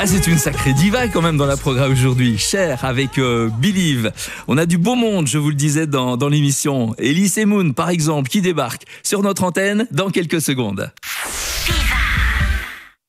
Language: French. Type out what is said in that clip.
Ah, c'est une sacrée diva quand même dans la programme aujourd'hui. Cher avec Believe. On a du beau monde, je vous le disais dans l'émission. Elise Moon, par exemple, qui débarque sur notre antenne dans quelques secondes.